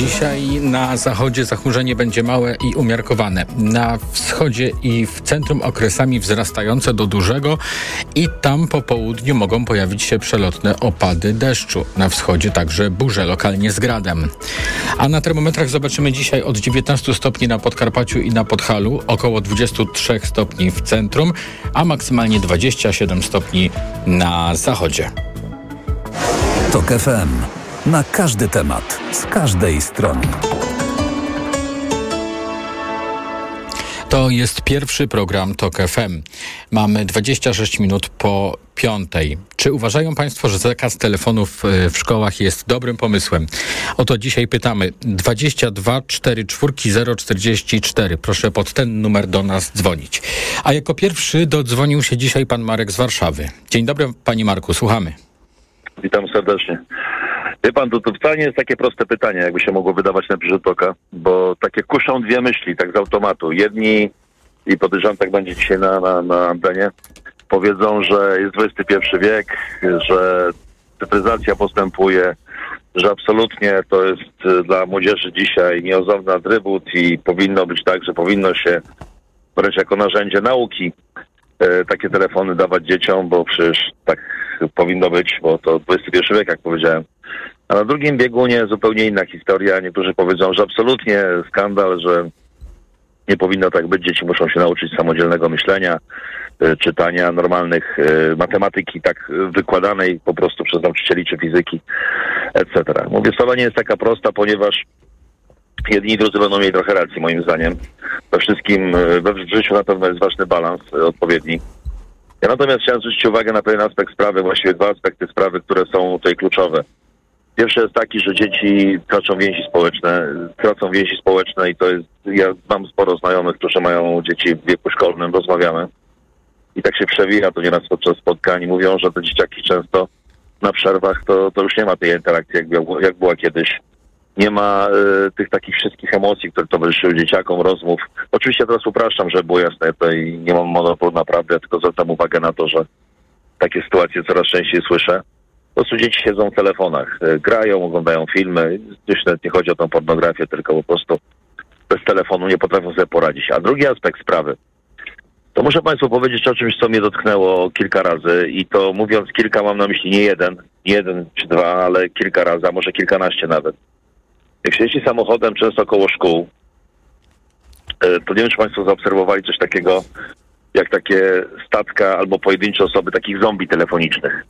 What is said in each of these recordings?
Dzisiaj na zachodzie zachmurzenie będzie małe i umiarkowane. Na wschodzie i w centrum okresami wzrastające do dużego i tam po południu mogą pojawić się przelotne opady deszczu. Na wschodzie także burze, lokalnie z gradem. A na termometrach zobaczymy dzisiaj od 19 stopni na Podkarpaciu i na Podhalu, około 23 stopni w centrum, a maksymalnie 27 stopni na zachodzie. TOK FM. Na każdy temat, z każdej strony. To jest pierwszy program TOK FM. Mamy 26 minut po 5:00. Czy uważają Państwo, że zakaz telefonów w szkołach jest dobrym pomysłem? Oto dzisiaj pytamy. 22 44 044. Proszę pod ten numer do nas dzwonić. A jako pierwszy dodzwonił się dzisiaj pan Marek z Warszawy. Dzień dobry, panie Marku, słuchamy. Witam serdecznie. Wie pan, to wcale nie jest takie proste pytanie, jakby się mogło wydawać na pierwszy rzut oka, bo takie kuszą dwie myśli, tak z automatu. Jedni, i podejrzewam, tak będzie dzisiaj na antenie, powiedzą, że jest XXI wiek, że cyfryzacja postępuje, że absolutnie to jest dla młodzieży dzisiaj nieodzowny atrybut i powinno być tak, że powinno się wręcz jako narzędzie nauki takie telefony dawać dzieciom, bo przecież tak powinno być, bo to XXI wiek, jak powiedziałem. A na drugim biegunie zupełnie inna historia. Niektórzy powiedzą, że absolutnie skandal, że nie powinno tak być. Dzieci muszą się nauczyć samodzielnego myślenia, czytania normalnych, matematyki tak wykładanej po prostu przez nauczycieli czy fizyki, etc. Mówię, sprawa nie jest taka prosta, ponieważ jedni i drudzy będą mieli trochę racji, moim zdaniem. We wszystkim, w życiu na pewno jest ważny balans odpowiedni. Ja natomiast chciałem zwrócić uwagę na pewien aspekt sprawy, właściwie dwa aspekty sprawy, które są tutaj kluczowe. Pierwszy jest taki, że dzieci tracą więzi społeczne i to jest, ja mam sporo znajomych, którzy mają dzieci w wieku szkolnym, rozmawiamy i tak się przewija to nieraz podczas spotkań. Mówią, że te dzieciaki często na przerwach to już nie ma tej interakcji, jak była kiedyś. Nie ma tych takich wszystkich emocji, które towarzyszyły dzieciakom, rozmów. Oczywiście teraz upraszczam, żeby było jasne, tutaj nie mam monopolu naprawdę, tylko zwracam uwagę na to, że takie sytuacje coraz częściej słyszę. Po prostu dzieci siedzą w telefonach, grają, oglądają filmy. Już nawet nie chodzi o tą pornografię, tylko po prostu bez telefonu nie potrafią sobie poradzić. A drugi aspekt sprawy. To muszę Państwu powiedzieć o czymś, co mnie dotknęło kilka razy i to mówiąc kilka mam na myśli nie jeden czy dwa, ale kilka razy, a może kilkanaście nawet. Jak się jeździ samochodem często koło szkół, to nie wiem, czy Państwo zaobserwowali coś takiego, jak takie statka albo pojedyncze osoby, takich zombie telefonicznych.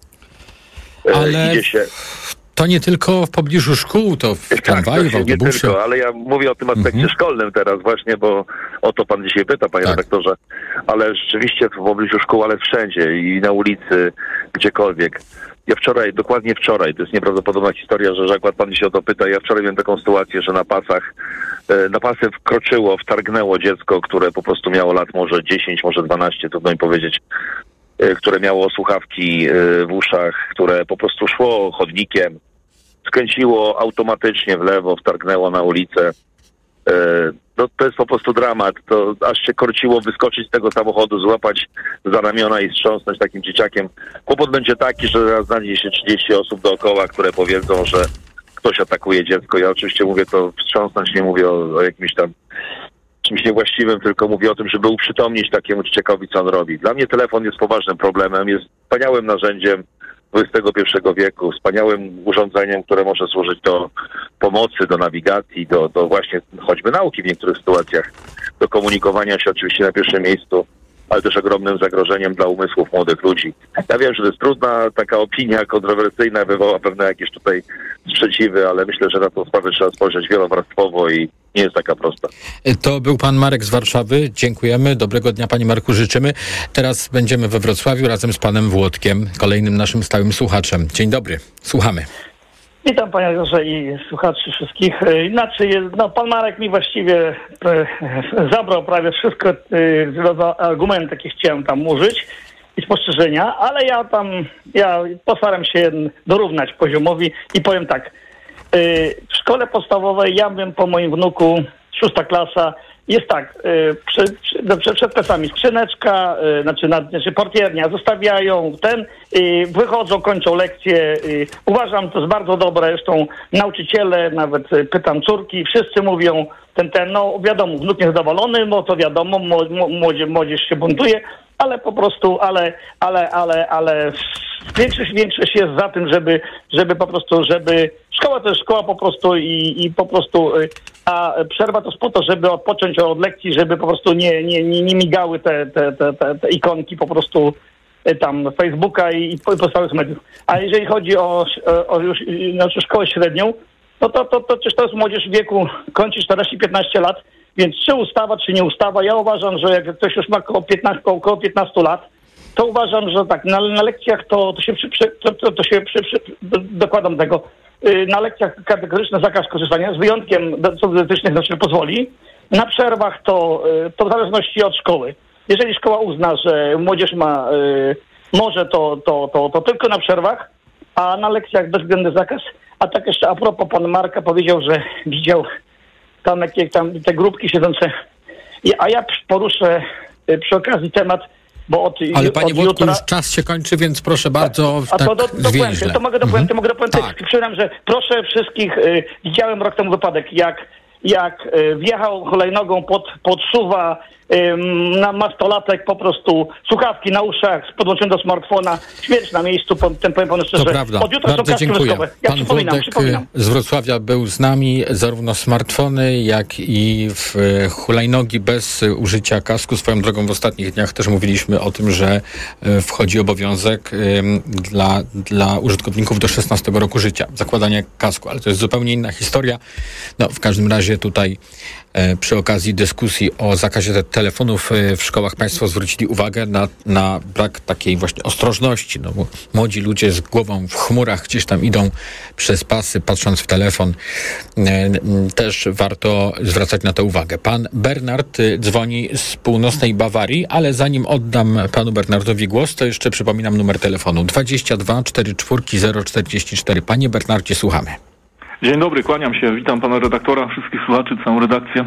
Ale idzie się... to nie tylko w pobliżu szkół, to w tramwaju, w autobusie. Nie tylko, ale ja mówię o tym aspekcie szkolnym teraz właśnie, bo o to pan dzisiaj pyta, panie redaktorze. Ale rzeczywiście w pobliżu szkół, ale wszędzie i na ulicy, gdziekolwiek. Ja dokładnie wczoraj, to jest nieprawdopodobna historia, że akurat pan się o to pyta. Ja wczoraj miałem taką sytuację, że na pasy wtargnęło dziecko, które po prostu miało lat może 10, może 12, trudno mi powiedzieć, które miało słuchawki w uszach, które po prostu szło chodnikiem, skręciło automatycznie w lewo, wtargnęło na ulicę. To jest po prostu dramat. To aż się korciło wyskoczyć z tego samochodu, złapać za ramiona i strząsnąć takim dzieciakiem. Kłopot będzie taki, że zaraz znajdzie się 30 osób dookoła, które powiedzą, że ktoś atakuje dziecko. Ja oczywiście mówię to wstrząsnąć, nie mówię o jakimś tam czymś niewłaściwym, tylko mówię o tym, żeby uprzytomnić takiemu dzieciakowi, co on robi. Dla mnie telefon jest poważnym problemem, jest wspaniałym narzędziem XXI wieku, wspaniałym urządzeniem, które może służyć do pomocy, do nawigacji, do właśnie choćby nauki w niektórych sytuacjach, do komunikowania się oczywiście na pierwszym miejscu, ale też ogromnym zagrożeniem dla umysłów młodych ludzi. Ja wiem, że to jest trudna taka opinia, kontrowersyjna, wywoła pewne jakieś tutaj sprzeciwy, ale myślę, że na tą sprawę trzeba spojrzeć wielowarstwowo i nie jest taka prosta. To był pan Marek z Warszawy. Dziękujemy. Dobrego dnia, panie Marku, życzymy. Teraz będziemy we Wrocławiu razem z panem Włodkiem, kolejnym naszym stałym słuchaczem. Dzień dobry. Słuchamy. Witam panie Jorze i słuchaczy wszystkich. Pan Marek mi właściwie zabrał prawie wszystko argumenty, jakie chciałem tam użyć i spostrzeżenia, ale ja postaram się dorównać poziomowi i powiem tak. W szkole podstawowej ja bym po moim wnuku, 6. klasa, jest tak, przed kasami skrzyneczka, znaczy portiernia, zostawiają wychodzą, kończą lekcje. Uważam, to jest bardzo dobre, zresztą nauczyciele, nawet pytam córki, wszyscy mówią, no wiadomo, wnuk niezadowolony, no to wiadomo, młodzież się buntuje, ale po prostu, ale większość jest za tym, żeby po prostu, szkoła to jest szkoła po prostu i po prostu, a przerwa to jest po to, żeby odpocząć od lekcji, żeby po prostu nie migały te ikonki po prostu tam Facebooka i pozostałych mediów. A jeżeli chodzi o już szkołę średnią, no to przecież to jest młodzież w wieku kończy 14-15 lat, więc czy ustawa, czy nie ustawa, ja uważam, że jak ktoś już ma około 15 lat, to uważam, że tak, na lekcjach to się dokładam tego. Na lekcjach kategoryczny zakaz korzystania, z wyjątkiem co dietetycznych znaczy pozwoli. Na przerwach to w zależności od szkoły. Jeżeli szkoła uzna, że młodzież może to tylko na przerwach, a na lekcjach bezwzględny zakaz. A tak jeszcze a propos, pan Marka powiedział, że widział tam te grupki siedzące. A ja poruszę przy okazji temat, bo ale panie Włodku, już czas się kończy, więc proszę bardzo, to mogę dopowiedzieć. Przyznam, że proszę wszystkich, widziałem rok temu wypadek, jak wjechał hulajnogą pod Suwa na nastolatek, po prostu słuchawki na uszach, podłączony do smartfona, śmierć na miejscu, powiem panu szczerze. To prawda, od jutra bardzo dziękuję. Pan Włodek z Wrocławia był z nami, zarówno smartfony, jak i w hulajnogi bez użycia kasku. Swoją drogą w ostatnich dniach też mówiliśmy o tym, że wchodzi obowiązek dla użytkowników do 16 roku życia, zakładania kasku, ale to jest zupełnie inna historia. No, w każdym razie tutaj przy okazji dyskusji o zakazie telefonów w szkołach państwo zwrócili uwagę na brak takiej właśnie ostrożności. No, bo młodzi ludzie z głową w chmurach gdzieś tam idą przez pasy, patrząc w telefon. Też warto zwracać na to uwagę. Pan Bernard dzwoni z północnej Bawarii, ale zanim oddam panu Bernardowi głos, to jeszcze przypominam numer telefonu 22 44 044. Panie Bernardzie, słuchamy. Dzień dobry, kłaniam się. Witam pana redaktora, wszystkich słuchaczy, całą redakcję.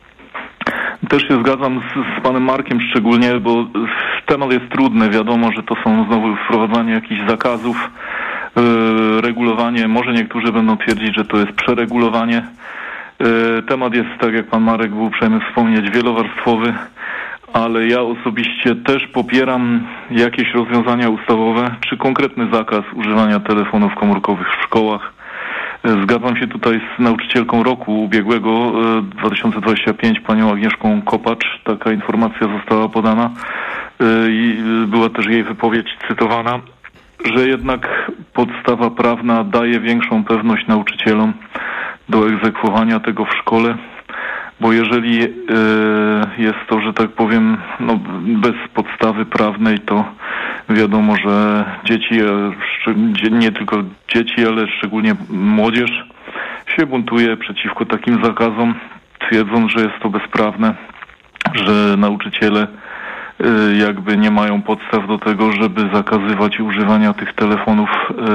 Też się zgadzam z panem Markiem szczególnie, bo temat jest trudny. Wiadomo, że to są znowu wprowadzanie jakichś zakazów, regulowanie. Może niektórzy będą twierdzić, że to jest przeregulowanie. Temat jest, tak jak pan Marek był uprzejmy wspomnieć, wielowarstwowy, ale ja osobiście też popieram jakieś rozwiązania ustawowe, czy konkretny zakaz używania telefonów komórkowych w szkołach. Zgadzam się tutaj z nauczycielką roku ubiegłego, 2025, panią Agnieszką Kopacz. Taka informacja została podana i była też jej wypowiedź cytowana, że jednak podstawa prawna daje większą pewność nauczycielom do egzekwowania tego w szkole, bo jeżeli jest to, że tak powiem, no, bez podstawy prawnej, to wiadomo, że dzieci, nie tylko dzieci, ale szczególnie młodzież się buntuje przeciwko takim zakazom, twierdząc, że jest to bezprawne, że nauczyciele jakby nie mają podstaw do tego, żeby zakazywać używania tych telefonów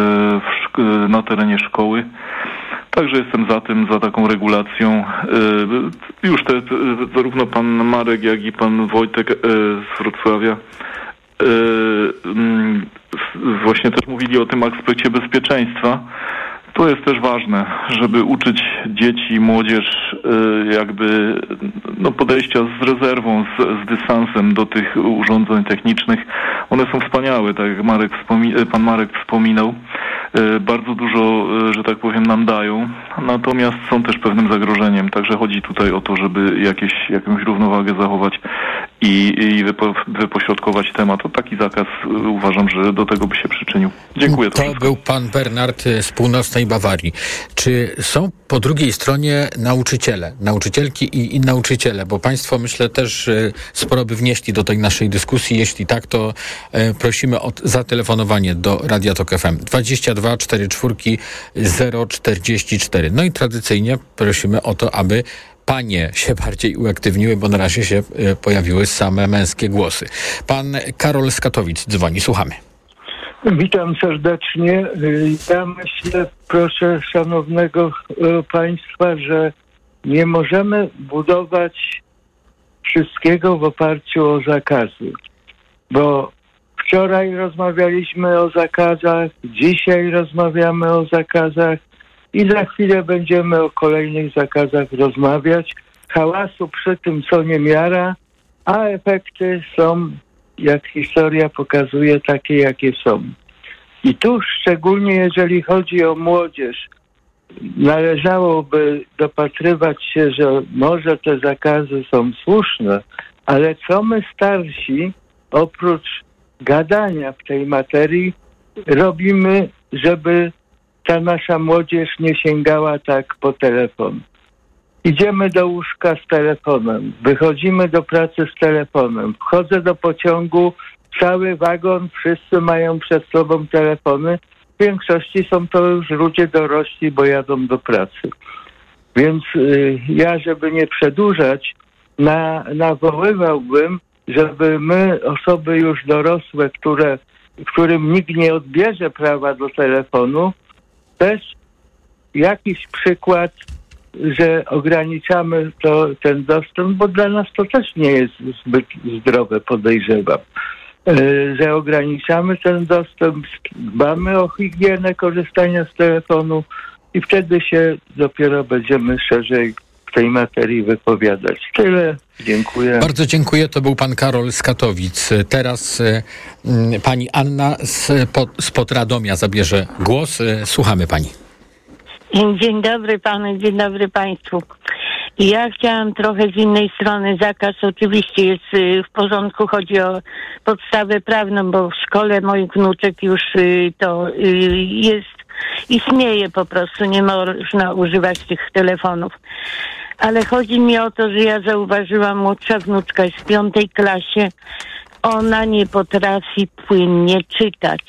na terenie szkoły. Także jestem za taką regulacją. Już zarówno pan Marek, jak i pan Wojtek z Wrocławia właśnie też mówili o tym aspekcie bezpieczeństwa. To jest też ważne, żeby uczyć dzieci i młodzież jakby podejścia z rezerwą, z dystansem do tych urządzeń technicznych. One są wspaniałe, tak jak pan Marek wspominał. Bardzo dużo, że tak powiem, nam dają, natomiast są też pewnym zagrożeniem. Także chodzi tutaj o to, żeby jakąś równowagę zachować i wypośrodkować temat. To taki zakaz uważam, że do tego by się przyczynił. Dziękuję. To był pan Bernard z północnej Bawarii. Czy są po drugiej stronie nauczycielki i nauczyciele? Bo państwo, myślę, też sporo by wnieśli do tej naszej dyskusji. Jeśli tak, to prosimy o zatelefonowanie do Radia Tok FM 22 44 044. No i tradycyjnie prosimy o to, aby panie się bardziej uaktywniły, bo na razie się pojawiły same męskie głosy. Pan Karol z Katowic dzwoni. Słuchamy. Witam serdecznie. Ja myślę, proszę szanownego państwa, że nie możemy budować wszystkiego w oparciu o zakazy. Bo wczoraj rozmawialiśmy o zakazach, dzisiaj rozmawiamy o zakazach i za chwilę będziemy o kolejnych zakazach rozmawiać. Hałasu przy tym co niemiara, a efekty są, jak historia pokazuje, takie jakie są. I tu szczególnie jeżeli chodzi o młodzież, należałoby dopatrywać się, że może te zakazy są słuszne, ale co my starsi, oprócz gadania w tej materii, robimy, żeby ta nasza młodzież nie sięgała tak po telefon. Idziemy do łóżka z telefonem, wychodzimy do pracy z telefonem, wchodzę do pociągu, cały wagon, wszyscy mają przed sobą telefony. W większości są to już ludzie dorośli, bo jadą do pracy. Więc ja, żeby nie przedłużać, nawoływałbym, żeby my, osoby już dorosłe, którym nikt nie odbierze prawa do telefonu, też jakiś przykład, że ograniczamy ten dostęp, bo dla nas to też nie jest zbyt zdrowe, podejrzewam. Że ograniczamy ten dostęp, dbamy o higienę korzystania z telefonu i wtedy się dopiero będziemy szerzej w tej materii wypowiadać. Tyle. Dziękuję. Bardzo dziękuję. To był pan Karol z Katowic. Teraz pani Anna spod Radomia zabierze głos. Słuchamy pani. Dzień dobry panu, dzień dobry państwu. Ja chciałam trochę z innej strony. Zakaz oczywiście jest w porządku, chodzi o podstawę prawną, bo w szkole moich wnuczek już to istnieje po prostu, nie można używać tych telefonów. Ale chodzi mi o to, że ja zauważyłam, młodsza wnuczka jest w 5. klasie, ona nie potrafi płynnie czytać,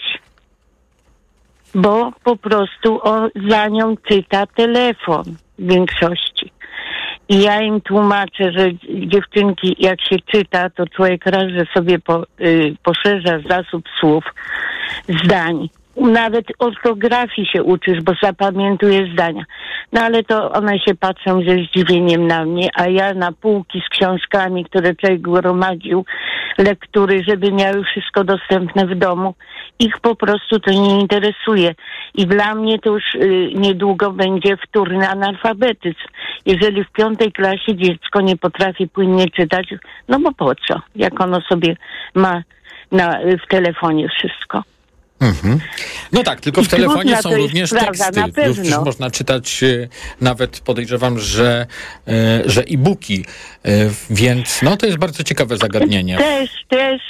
bo po prostu za nią czyta telefon w większości. I ja im tłumaczę, że dziewczynki, jak się czyta, to człowiek raz, że sobie poszerza zasób słów, zdań. Nawet ortografii się uczysz, bo zapamiętujesz zdania. No ale to one się patrzą ze zdziwieniem na mnie, a ja na półki z książkami, które człowiek gromadził, lektury, żeby miały wszystko dostępne w domu, ich po prostu to nie interesuje. I dla mnie to już niedługo będzie wtórny analfabetyzm. Jeżeli w 5. klasie dziecko nie potrafi płynnie czytać, no bo po co? Jak ono sobie ma w telefonie wszystko. Mhm. No tak, tylko w telefonie są również teksty. Już można czytać nawet, podejrzewam, że e-booki, więc no to jest bardzo ciekawe zagadnienie. Też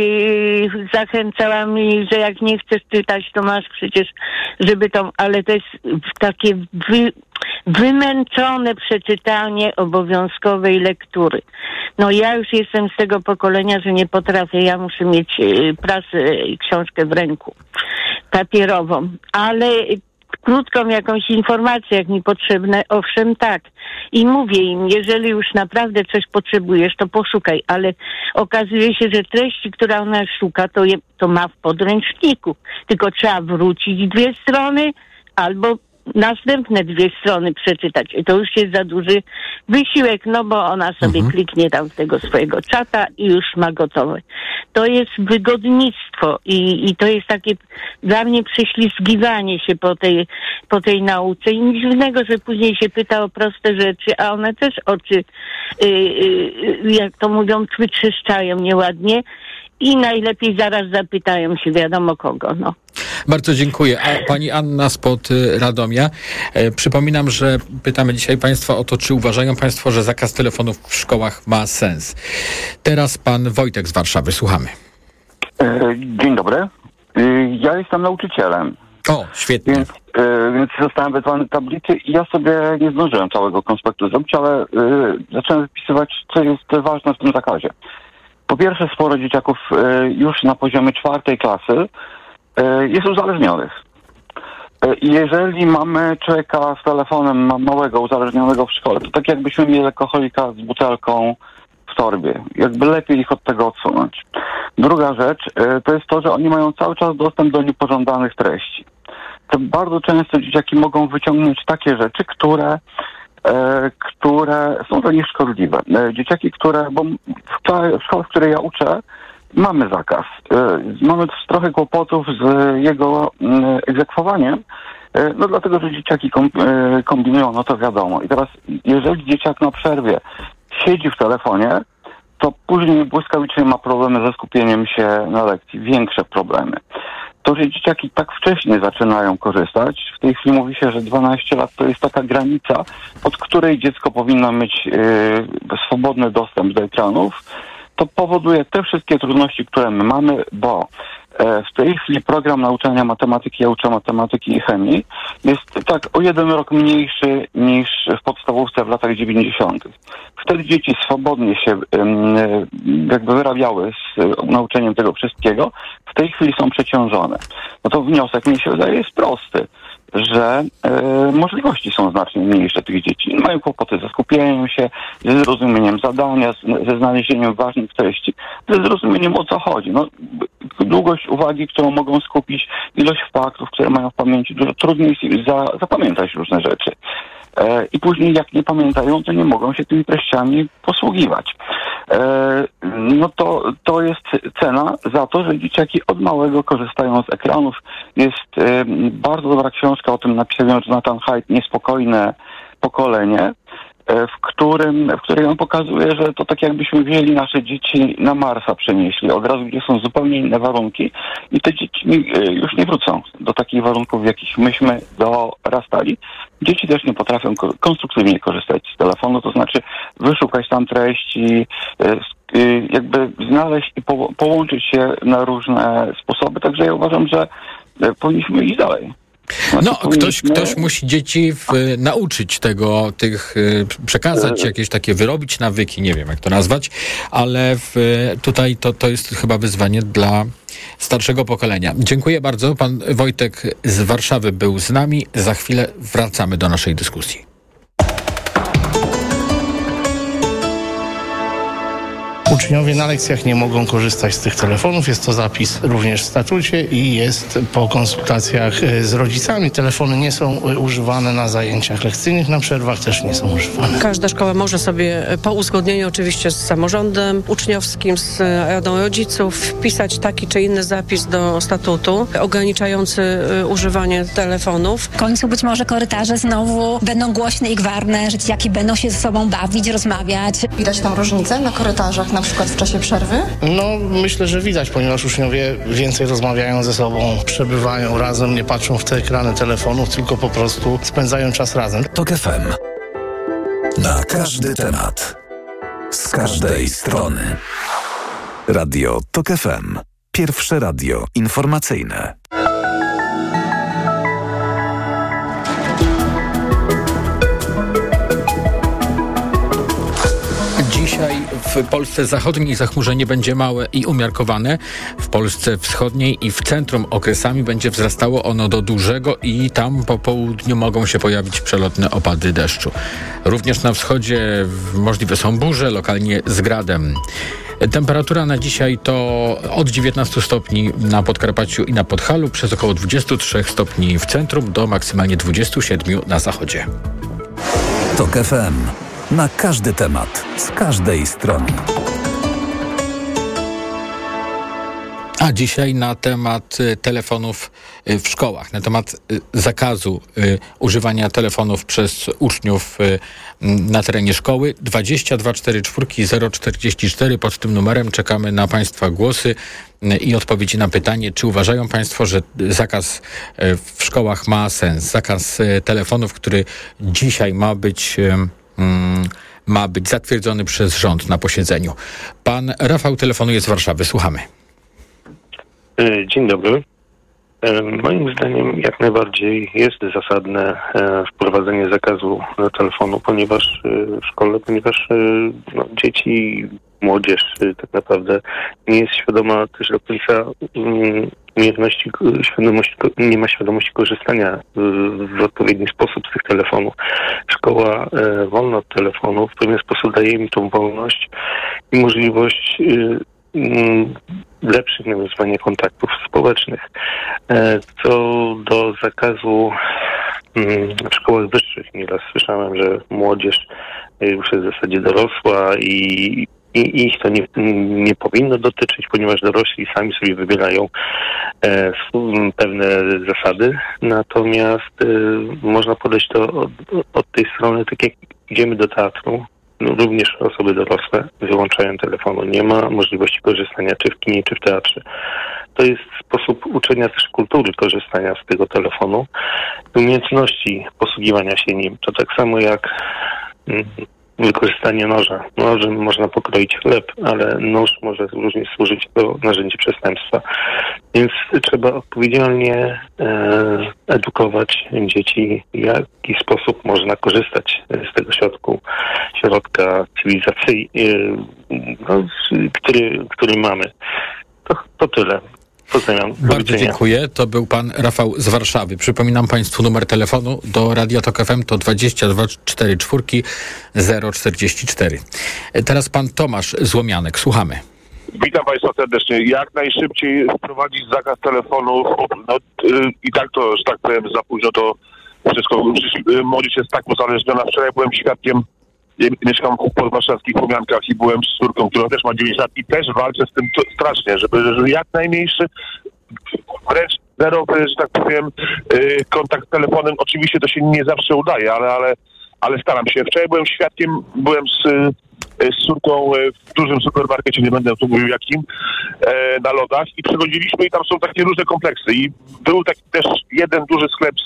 zachęcałam mi, że jak nie chcesz czytać, to masz przecież, żeby to, ale to jest takie wymęczone przeczytanie obowiązkowej lektury. No ja już jestem z tego pokolenia, że nie potrafię, ja muszę mieć prasę i książkę w ręku, papierową, ale krótką jakąś informację, jak mi potrzebne, owszem tak. I mówię im, jeżeli już naprawdę coś potrzebujesz, to poszukaj, ale okazuje się, że treści, które ona szuka, to ma w podręczniku, tylko trzeba wrócić 2 strony albo następne 2 strony przeczytać. I to już jest za duży wysiłek, no bo ona sobie kliknie tam w tego swojego czata i już ma gotowe. To jest wygodnictwo i to jest takie dla mnie prześlizgiwanie się po tej nauce i nic dziwnego, że później się pyta o proste rzeczy, a one też oczy, jak to mówią, wytrzeszczają nieładnie i najlepiej zaraz zapytają się wiadomo kogo, no. Bardzo dziękuję. A pani Anna spod Radomia. Przypominam, że pytamy dzisiaj państwa o to, czy uważają państwo, że zakaz telefonów w szkołach ma sens. Teraz pan Wojtek z Warszawy. Słuchamy. Dzień dobry. Ja jestem nauczycielem. O, świetnie. Więc zostałem wezwany do tablicy i ja sobie nie zdążyłem całego konspektu zrobić, ale zacząłem wypisywać, co jest ważne w tym zakazie. Po pierwsze, sporo dzieciaków już na poziomie 4. klasy jest uzależnionych. I jeżeli mamy człowieka z telefonem małego, uzależnionego w szkole, to tak jakbyśmy mieli alkoholika z butelką w torbie. Jakby lepiej ich od tego odsunąć. Druga rzecz to jest to, że oni mają cały czas dostęp do niepożądanych treści. To bardzo często dzieciaki mogą wyciągnąć takie rzeczy, które które są dla nich szkodliwe. Dzieciaki, bo w szkole, w której ja uczę, mamy zakaz. Mamy trochę kłopotów z jego egzekwowaniem, no dlatego, że dzieciaki kombinują, no to wiadomo. I teraz, jeżeli dzieciak na przerwie siedzi w telefonie, to później błyskawicznie ma problemy ze skupieniem się na lekcji, większe problemy. To, że dzieciaki tak wcześnie zaczynają korzystać, w tej chwili mówi się, że 12 lat to jest taka granica, od której dziecko powinno mieć swobodny dostęp do ekranów, to powoduje te wszystkie trudności, które my mamy, bo w tej chwili program nauczania matematyki, ja uczę matematyki i chemii, jest tak o 1 rok mniejszy niż w podstawówce w latach 90. Wtedy dzieci swobodnie się jakby wyrabiały z nauczeniem tego wszystkiego. W tej chwili są przeciążone. No to wniosek, mi się wydaje, jest prosty, że możliwości są znacznie mniejsze tych dzieci. Mają kłopoty ze skupieniem się, ze zrozumieniem zadania, ze znalezieniem ważnych treści, ze zrozumieniem, o co chodzi. No, długość uwagi, którą mogą skupić, ilość faktów, które mają w pamięci, dużo trudniej jest zapamiętać różne rzeczy. I później, jak nie pamiętają, to nie mogą się tymi treściami posługiwać. No to jest cena za to, że dzieciaki od małego korzystają z ekranów. Jest bardzo dobra książka, o tym napisał Jonathan Haidt, Niespokojne pokolenie, w której on pokazuje, że to tak jakbyśmy wzięli nasze dzieci na Marsa, przenieśli od razu, gdzie są zupełnie inne warunki i te dzieci już nie wrócą do takich warunków, w jakich myśmy dorastali. Dzieci też nie potrafią konstruktywnie korzystać z telefonu, to znaczy wyszukać tam treści, jakby znaleźć i połączyć się na różne sposoby, także ja uważam, że powinniśmy iść dalej. No, ktoś musi dzieci nauczyć przekazać jakieś takie, wyrobić nawyki, nie wiem jak to nazwać, ale tutaj to jest chyba wyzwanie dla starszego pokolenia. Dziękuję bardzo. Pan Wojtek z Warszawy był z nami. Za chwilę wracamy do naszej dyskusji. Uczniowie na lekcjach nie mogą korzystać z tych telefonów. Jest to zapis również w statucie i jest po konsultacjach z rodzicami. Telefony nie są używane na zajęciach lekcyjnych, na przerwach też nie są używane. Każda szkoła może sobie po uzgodnieniu oczywiście z samorządem uczniowskim, z radą rodziców wpisać taki czy inny zapis do statutu ograniczający używanie telefonów. W końcu być może korytarze znowu będą głośne i gwarne, że dzieciaki będą się ze sobą bawić, rozmawiać. Widać tam różnicę na korytarzach, na przykład w czasie przerwy? No, myślę, że widać, ponieważ uczniowie więcej rozmawiają ze sobą, przebywają razem, nie patrzą w te ekrany telefonów, tylko po prostu spędzają czas razem. TOK FM. Na każdy temat. Z każdej strony. Radio TOK FM. Pierwsze radio informacyjne. Dzisiaj w Polsce zachodniej zachmurzenie będzie małe i umiarkowane. W Polsce wschodniej i w centrum okresami będzie wzrastało ono do dużego i tam po południu mogą się pojawić przelotne opady deszczu. Również na wschodzie możliwe są burze, lokalnie z gradem. Temperatura na dzisiaj to od 19 stopni na Podkarpaciu i na Podhalu, przez około 23 stopni w centrum do maksymalnie 27 na zachodzie. TOK FM. Na każdy temat, z każdej strony. A dzisiaj na temat telefonów w szkołach, na temat zakazu używania telefonów przez uczniów na terenie szkoły. 22 44 044. Pod tym numerem czekamy na Państwa głosy i odpowiedzi na pytanie, czy uważają Państwo, że zakaz w szkołach ma sens. Zakaz telefonów, który dzisiaj ma być zatwierdzony przez rząd na posiedzeniu. Pan Rafał telefonuje z Warszawy. Słuchamy. Dzień dobry. Moim zdaniem jak najbardziej jest zasadne wprowadzenie zakazu telefonu, ponieważ w szkole, dzieci, młodzież tak naprawdę nie jest świadoma też do końca nie ma świadomości korzystania w odpowiedni sposób z tych telefonów. Szkoła wolna od telefonów w pewien sposób daje im tą wolność i możliwość lepszych nawiązywania kontaktów społecznych. Co do zakazu w szkołach wyższych nieraz słyszałem, że młodzież już jest w zasadzie dorosła i ich to nie powinno dotyczyć, ponieważ dorośli sami sobie wybierają pewne zasady. Natomiast można podejść to od tej strony, tak jak idziemy do teatru, również osoby dorosłe wyłączają telefonu. Nie ma możliwości korzystania czy w kinie, czy w teatrze. To jest sposób uczenia też kultury korzystania z tego telefonu, umiejętności posługiwania się nim. To tak samo jak wykorzystanie noża. Nożem można pokroić chleb, ale nóż może również służyć jako narzędzie przestępstwa. Więc trzeba odpowiedzialnie edukować dzieci, w jaki sposób można korzystać z tego środka cywilizacyjnego, który mamy. To tyle. Pozdrawiam. Bardzo dziękuję. To był pan Rafał z Warszawy. Przypominam państwu numer telefonu do Radia Tok FM to 22 44 044. Teraz pan Tomasz z Łomianek. Słuchamy. Witam państwa serdecznie. Jak najszybciej wprowadzić zakaz telefonów. I tak to, że tak powiem, za późno to wszystko. Młodzież jest tak uzależniona. Wczoraj byłem świadkiem, mieszkam w podwarszawskich Łomiankach i byłem z córką, która też ma 9 lat i też walczę z tym strasznie, żeby jak najmniejszy, wręcz zerowy, że tak powiem, kontakt z telefonem. Oczywiście to się nie zawsze udaje, ale staram się. Wczoraj byłem świadkiem, byłem z córką w dużym supermarkecie, nie będę tu mówił jakim, na lodach i przechodziliśmy i tam są takie różne kompleksy i był taki też jeden duży sklep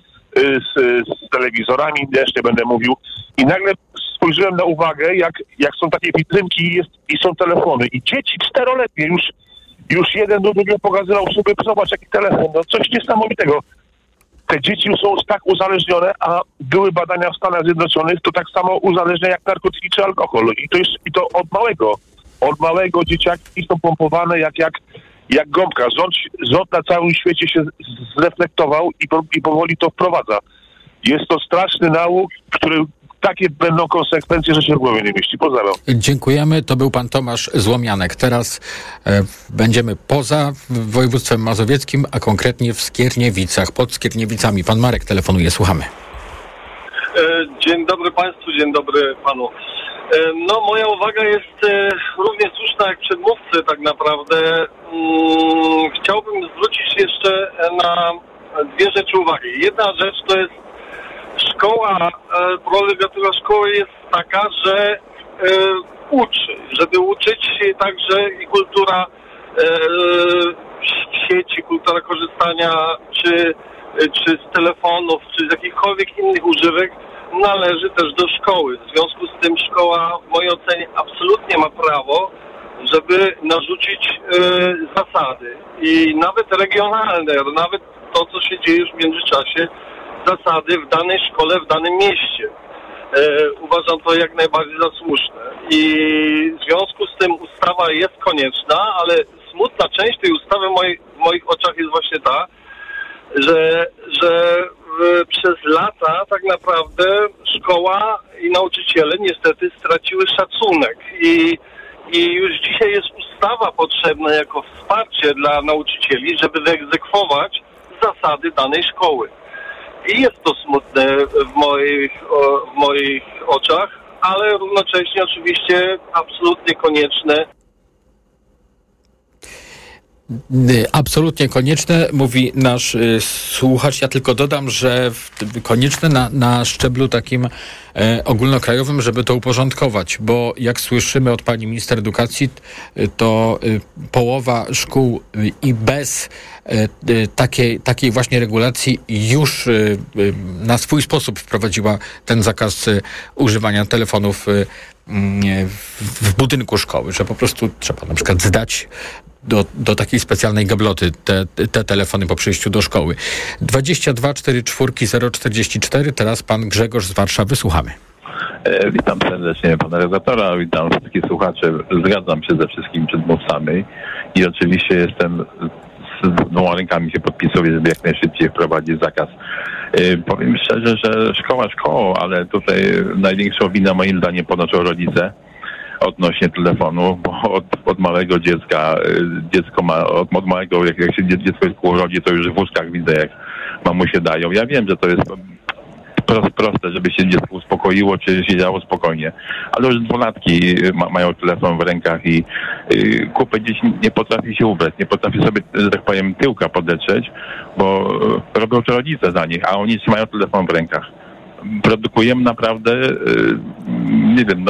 z telewizorami, też nie będę mówił i nagle spojrzyłem na uwagę, jak są takie witrynki i są telefony i dzieci 4-letnie już jeden do drugiego pokazywał sobie, zobacz jaki telefon, no coś niesamowitego. Te dzieci są tak uzależnione, a były badania w Stanach Zjednoczonych, to tak samo uzależnia jak narkotyki czy alkohol. I to od małego dzieciaki są pompowane jak gąbka. Rząd na całym świecie się zreflektował i powoli to wprowadza. Jest to straszny nauk, który takie będą konsekwencje, że się w głowie nie mieści. Pozdrawiam. Dziękujemy. To był pan Tomasz z Łomianek. Teraz będziemy poza województwem mazowieckim, a konkretnie w Skierniewicach, pod Skierniewicami. Pan Marek telefonuje. Słuchamy. Dzień dobry państwu, dzień dobry panu. No, moja uwaga jest równie słuszna jak przedmówcy tak naprawdę. Chciałbym zwrócić jeszcze na dwie rzeczy uwagi. Jedna rzecz to jest szkoła, prerogatywa szkoły jest taka, że uczy, żeby uczyć także i kultura sieci, kultura korzystania czy z telefonów, czy z jakichkolwiek innych używek należy też do szkoły. W związku z tym szkoła w mojej ocenie absolutnie ma prawo, żeby narzucić zasady i nawet regionalne, nawet to, co się dzieje już w międzyczasie, zasady w danej szkole, w danym mieście. Uważam to jak najbardziej za słuszne. I w związku z tym ustawa jest konieczna, ale smutna część tej ustawy w moich oczach jest właśnie ta, że przez lata tak naprawdę szkoła i nauczyciele niestety straciły szacunek. I już dzisiaj jest ustawa potrzebna jako wsparcie dla nauczycieli, żeby wyegzekwować zasady danej szkoły. I jest to smutne w moich oczach, ale równocześnie oczywiście absolutnie konieczne. Absolutnie konieczne, mówi nasz słuchacz. Ja tylko dodam, że konieczne na szczeblu takim ogólnokrajowym, żeby to uporządkować, bo jak słyszymy od pani minister edukacji, to połowa szkół i bez takiej właśnie regulacji już na swój sposób wprowadziła ten zakaz używania telefonów w budynku szkoły, że po prostu trzeba na przykład zdać do takiej specjalnej gabloty te telefony po przyjściu do szkoły. 22 44 044. Teraz pan Grzegorz z Warszawy. Słuchamy. Witam serdecznie pana redaktora, witam wszystkich słuchaczy. Zgadzam się ze wszystkimi przedmówcami i oczywiście jestem z dwoma rękami się podpisuję, żeby jak najszybciej wprowadzić zakaz. Powiem szczerze, że szkoła szkołą, ale tutaj największą winę moim zdaniem ponoszą rodzice odnośnie telefonu, bo od małego dziecko ma, od małego, jak się dziecko urodzi, to już w łóżkach widzę, jak mamusie dają. Ja wiem, że to jest proste, żeby się dziecko uspokoiło, czy siedziało spokojnie. Ale już 2-latki mają telefon w rękach i kupę dzieci nie potrafi się ubrać, nie potrafi sobie, że tak powiem, tyłka podetrzeć, bo robią to rodzice za nich, a oni trzymają telefon w rękach. Produkujemy naprawdę, nie wiem,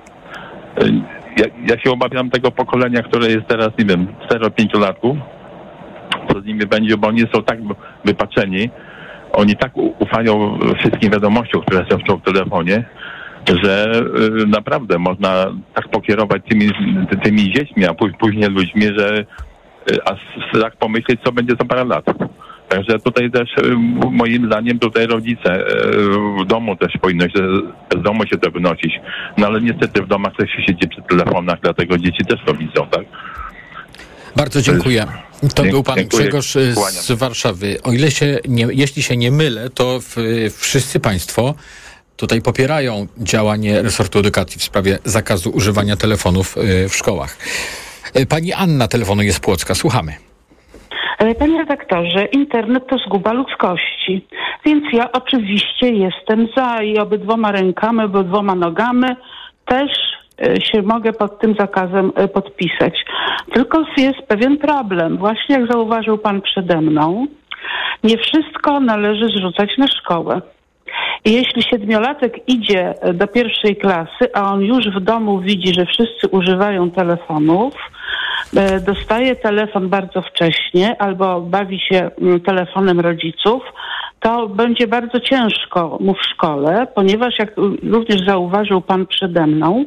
ja się obawiam tego pokolenia, które jest teraz, nie wiem, 4-5-latków, co z nimi będzie, bo oni są tak wypaczeni, oni tak ufają wszystkim wiadomościom, które są w telefonie, że naprawdę można tak pokierować tymi dziećmi, a później ludźmi, że aż strach pomyśleć, co będzie za parę lat. Także tutaj też moim zdaniem rodzice w domu też powinno się, z domu się to wynosić. No ale niestety w domach też się siedzi przy telefonach, dlatego dzieci też to widzą, tak? Bardzo dziękuję. To był pan Grzegorz z Warszawy. Jeśli się nie mylę, to wszyscy państwo tutaj popierają działanie resortu edukacji w sprawie zakazu używania telefonów w szkołach. Pani Anna telefonuje z Płocka. Słuchamy. Panie redaktorze, internet to zguba ludzkości, więc ja oczywiście jestem za i obydwoma rękami, obydwoma nogami też się mogę pod tym zakazem podpisać. Tylko jest pewien problem. Właśnie jak zauważył pan przede mną, nie wszystko należy zrzucać na szkołę. I jeśli 7-latek idzie do 1. klasy, a on już w domu widzi, że wszyscy używają telefonów, dostaje telefon bardzo wcześnie albo bawi się telefonem rodziców, to będzie bardzo ciężko mu w szkole, ponieważ jak również zauważył pan przede mną,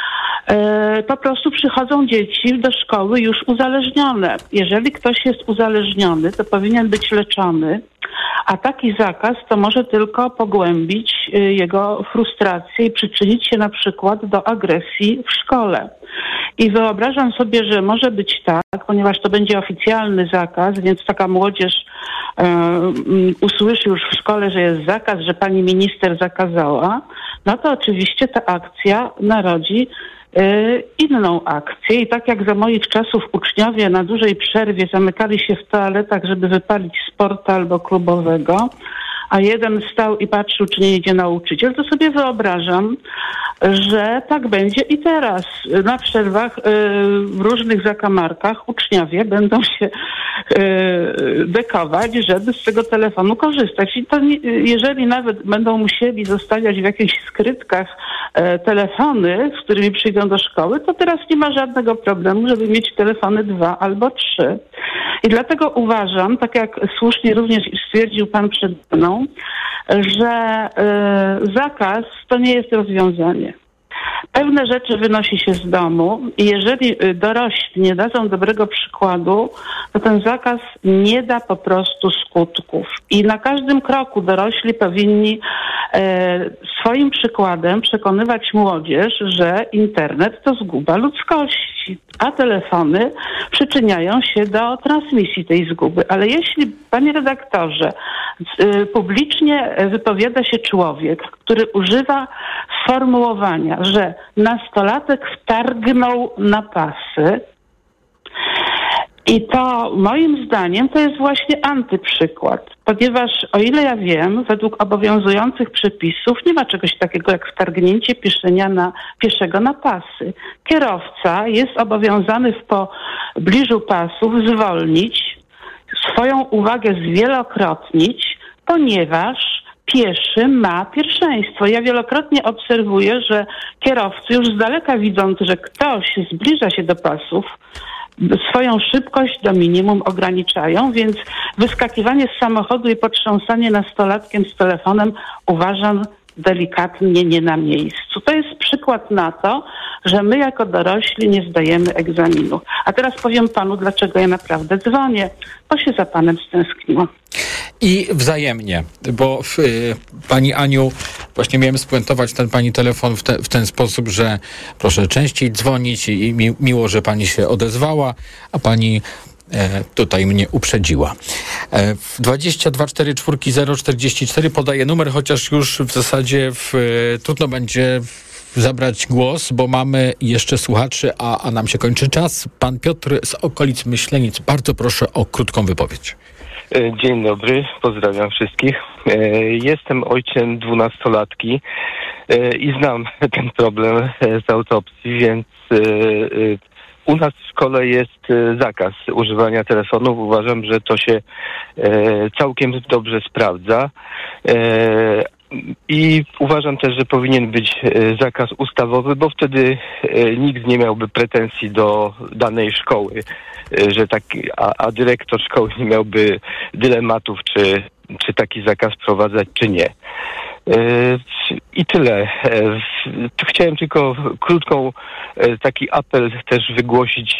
po prostu przychodzą dzieci do szkoły już uzależnione. Jeżeli ktoś jest uzależniony, to powinien być leczony, a taki zakaz to może tylko pogłębić jego frustrację i przyczynić się na przykład do agresji w szkole. I wyobrażam sobie, że może być tak, ponieważ to będzie oficjalny zakaz, więc taka młodzież usłyszy już w szkole, że jest zakaz, że pani minister zakazała, no to oczywiście ta akcja narodzi inną akcję i tak jak za moich czasów uczniowie na dużej przerwie zamykali się w toaletach, żeby wypalić sporta albo klubowego, a jeden stał i patrzył, czy nie idzie nauczyciel, to sobie wyobrażam, że tak będzie i teraz. Na przerwach w różnych zakamarkach uczniowie będą się dekować, żeby z tego telefonu korzystać. I to jeżeli nawet będą musieli zostawiać w jakichś skrytkach telefony, z którymi przyjdą do szkoły, to teraz nie ma żadnego problemu, żeby mieć telefony 2 albo 3. I dlatego uważam, tak jak słusznie również stwierdził pan przed mną, że zakaz to nie jest rozwiązanie. Pewne rzeczy wynosi się z domu i jeżeli dorośli nie dadzą dobrego przykładu, to ten zakaz nie da po prostu skutków. I na każdym kroku dorośli powinni swoim przykładem przekonywać młodzież, że internet to zguba ludzkości, a telefony przyczyniają się do transmisji tej zguby. Ale jeśli, panie redaktorze, publicznie wypowiada się człowiek, który używa sformułowania, że nastolatek wtargnął na pasy, i to moim zdaniem to jest właśnie antyprzykład, ponieważ o ile ja wiem, według obowiązujących przepisów nie ma czegoś takiego jak wtargnięcie pieszego na pasy. Kierowca jest obowiązany w pobliżu pasów zwolnić, swoją uwagę zwielokrotnić, ponieważ pieszy ma pierwszeństwo. Ja wielokrotnie obserwuję, że kierowcy już z daleka widząc, że ktoś zbliża się do pasów, swoją szybkość do minimum ograniczają, więc wyskakiwanie z samochodu i potrząsanie nastolatkiem z telefonem uważam delikatnie nie na miejscu. To jest przykład na to, że my jako dorośli nie zdajemy egzaminu. A teraz powiem panu, dlaczego ja naprawdę dzwonię, bo się za panem stęskniłam. I wzajemnie, bo pani Aniu, właśnie miałem spuentować ten pani telefon w ten sposób, że proszę częściej dzwonić i miło, że pani się odezwała, a pani tutaj mnie uprzedziła. 22 44 044 podaję numer, chociaż już w zasadzie trudno będzie zabrać głos, bo mamy jeszcze słuchaczy, a nam się kończy czas. Pan Piotr z okolic Myślenic, bardzo proszę o krótką wypowiedź. Dzień dobry, pozdrawiam wszystkich. Jestem ojcem 12-latki i znam ten problem z autopsji, więc u nas w szkole jest zakaz używania telefonów. Uważam, że to się całkiem dobrze sprawdza. I uważam też, że powinien być zakaz ustawowy, bo wtedy nikt nie miałby pretensji do danej szkoły, że a dyrektor szkoły nie miałby dylematów, czy taki zakaz wprowadzać, czy nie. I tyle. Chciałem tylko krótką taki apel też wygłosić.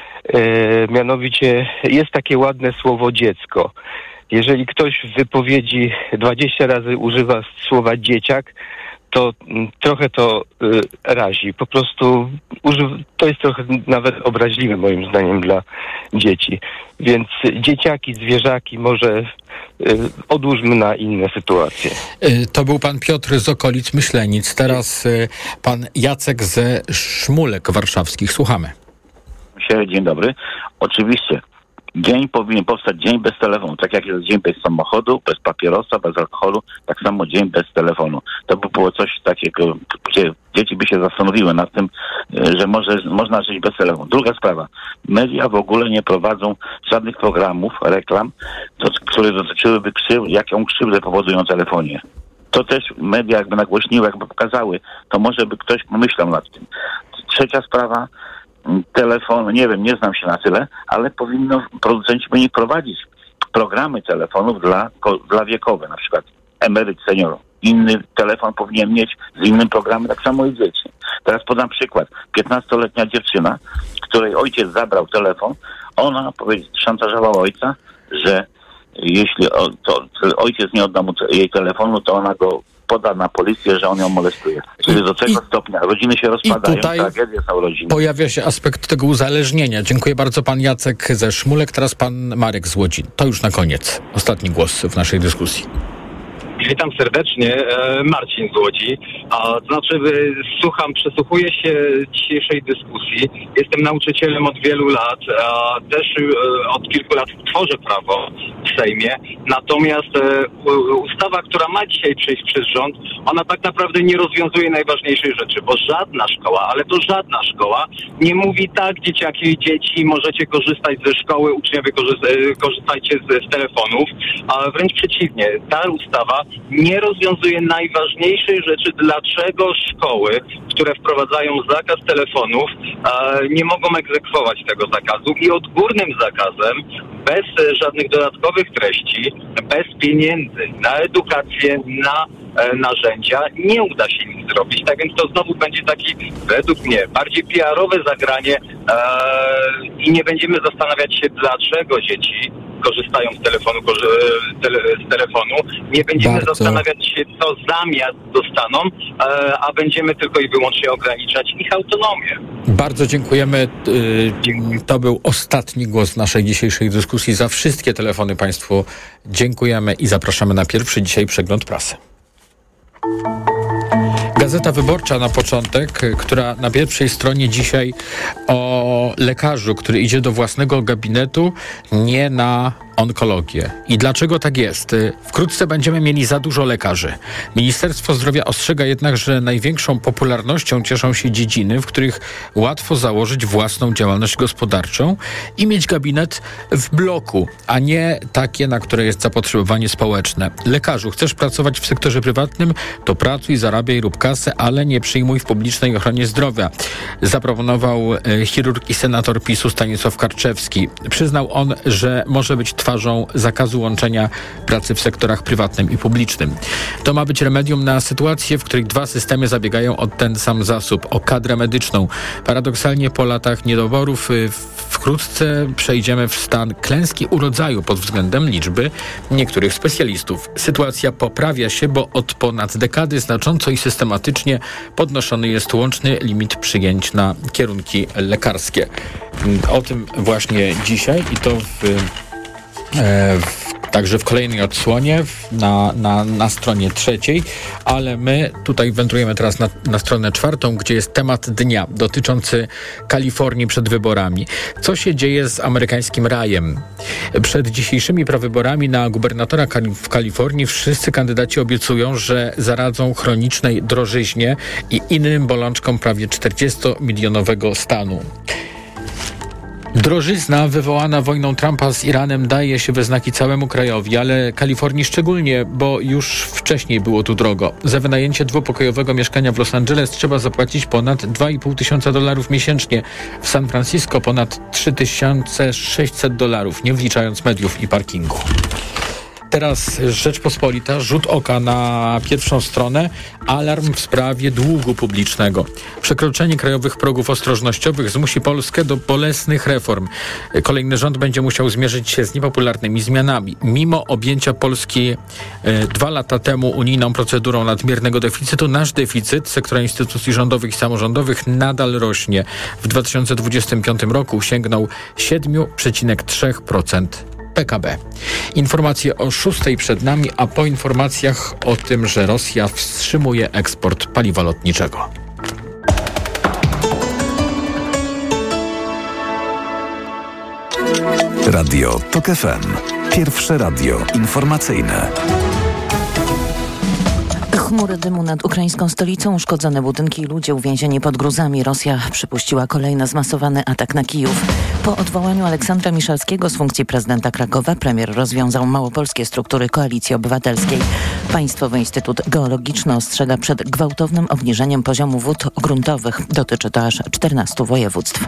Mianowicie jest takie ładne słowo dziecko. Jeżeli ktoś w wypowiedzi 20 razy używa słowa dzieciak, to trochę to razi. Po prostu to jest trochę nawet obraźliwe moim zdaniem dla dzieci. Więc dzieciaki, zwierzaki może odłóżmy na inne sytuacje. To był pan Piotr z okolic Myślenic. Teraz pan Jacek ze Szmulek Warszawskich. Słuchamy. Dzień dobry. Oczywiście. Powinien powstać dzień bez telefonu. Tak jak jest dzień bez samochodu, bez papierosa, bez alkoholu, tak samo dzień bez telefonu. To by było coś takiego, gdzie dzieci by się zastanowiły nad tym, że można żyć bez telefonu. Druga sprawa. Media w ogóle nie prowadzą żadnych programów, reklam, które dotyczyłyby jaką krzywdę powodują telefonie. To też media jakby nagłośniły, jakby pokazały, to może by ktoś pomyślał nad tym. Trzecia sprawa. Telefon, nie wiem, nie znam się na tyle, ale producenci powinni prowadzić programy telefonów dla wiekowe, na przykład emeryt, senior. Inny telefon powinien mieć z innym programem, tak samo i dzieci. Teraz podam przykład. 15-letnia dziewczyna, której ojciec zabrał telefon, ona szantażowała ojca, że jeśli ojciec nie odda mu jej telefonu, to ona go poda na policję, że on ją molestuje. Czyli do tego stopnia rodziny się rozpadają, tragedie są rodziny. Pojawia się aspekt tego uzależnienia. Dziękuję bardzo, pan Jacek ze Szmulek, teraz pan Marek z Łodzi. To już na koniec. Ostatni głos w naszej dyskusji. Witam serdecznie, Marcin z Łodzi. Przysłuchuję się dzisiejszej dyskusji. Jestem nauczycielem od wielu lat, też od kilku lat tworzę prawo w Sejmie. Natomiast ustawa, która ma dzisiaj przejść przez rząd, ona tak naprawdę nie rozwiązuje najważniejszej rzeczy, bo żadna szkoła, ale to żadna szkoła nie mówi tak, dzieciaki, dzieci, możecie korzystać ze szkoły, uczniowie korzystajcie z telefonów, a wręcz przeciwnie, ta ustawa nie rozwiązuje najważniejszej rzeczy, dlaczego szkoły, które wprowadzają zakaz telefonów, nie mogą egzekwować tego zakazu i odgórnym zakazem, bez żadnych dodatkowych treści, bez pieniędzy na edukację, na narzędzia, nie uda się nic zrobić. Tak więc to znowu będzie taki, według mnie, bardziej PR-owe zagranie i nie będziemy zastanawiać się, dlaczego dzieci korzystają z telefonu. Nie będziemy zastanawiać się, co zamiast dostaną, a będziemy tylko i wyłącznie ograniczać ich autonomię. Bardzo dziękujemy. To był ostatni głos naszej dzisiejszej dyskusji. Za wszystkie telefony Państwu dziękujemy i zapraszamy na pierwszy dzisiaj przegląd prasy. Gazeta Wyborcza na początek, która na pierwszej stronie dzisiaj o lekarzu, który idzie do własnego gabinetu, nie na onkologię. I dlaczego tak jest? Wkrótce będziemy mieli za dużo lekarzy. Ministerstwo Zdrowia ostrzega jednak, że największą popularnością cieszą się dziedziny, w których łatwo założyć własną działalność gospodarczą i mieć gabinet w bloku, a nie takie, na które jest zapotrzebowanie społeczne. Lekarzu, chcesz pracować w sektorze prywatnym? To pracuj, zarabiaj, rób kasę, ale nie przyjmuj w publicznej ochronie zdrowia. Zaproponował chirurg i senator PiS-u Stanisław Karczewski. Przyznał on, że może być twarzą zakazu łączenia pracy w sektorach prywatnym i publicznym. To ma być remedium na sytuację, w której dwa systemy zabiegają o ten sam zasób, o kadrę medyczną. Paradoksalnie po latach niedoborów wkrótce przejdziemy w stan klęski urodzaju pod względem liczby niektórych specjalistów. Sytuacja poprawia się, bo od ponad dekady znacząco i systematycznie podnoszony jest łączny limit przyjęć na kierunki lekarskie. O tym właśnie dzisiaj i to w Także w kolejnej odsłonie na stronie 3, ale my tutaj wędrujemy teraz na stronę 4, gdzie jest temat dnia dotyczący Kalifornii przed wyborami. Co się dzieje z amerykańskim rajem? Przed dzisiejszymi prawyborami na gubernatora w Kalifornii wszyscy kandydaci obiecują, że zaradzą chronicznej drożyźnie i innym bolączkom prawie 40-milionowego stanu. Drożyzna wywołana wojną Trumpa z Iranem daje się we znaki całemu krajowi, ale Kalifornii szczególnie, bo już wcześniej było tu drogo. Za wynajęcie dwupokojowego mieszkania w Los Angeles trzeba zapłacić ponad $2,500 miesięcznie. W San Francisco ponad $3,600, nie wliczając mediów i parkingu. Teraz Rzeczpospolita, rzut oka na pierwszą stronę, alarm w sprawie długu publicznego. Przekroczenie krajowych progów ostrożnościowych zmusi Polskę do bolesnych reform. Kolejny rząd będzie musiał zmierzyć się z niepopularnymi zmianami. Mimo objęcia Polski 2 lata temu unijną procedurą nadmiernego deficytu, nasz deficyt sektora instytucji rządowych i samorządowych nadal rośnie. W 2025 roku sięgnął 7,3% PKB. Informacje o 6 przed nami, a po informacjach o tym, że Rosja wstrzymuje eksport paliwa lotniczego. Radio TOK FM. Pierwsze radio informacyjne. Chmury dymu nad ukraińską stolicą, uszkodzone budynki i ludzie uwięzieni pod gruzami. Rosja przypuściła kolejny zmasowany atak na Kijów. Po odwołaniu Aleksandra Miszalskiego z funkcji prezydenta Krakowa premier rozwiązał małopolskie struktury Koalicji Obywatelskiej. Państwowy Instytut Geologiczny ostrzega przed gwałtownym obniżeniem poziomu wód gruntowych. Dotyczy to aż 14 województw.